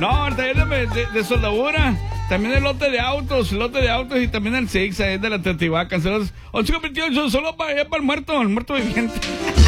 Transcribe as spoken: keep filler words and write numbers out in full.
No, el taller de, de, de soldadura. También el lote de autos, lote de autos y también el Six, ahí de la Teotihuacán. once con veintiocho, solo para allá, para el muerto, el muerto viviente.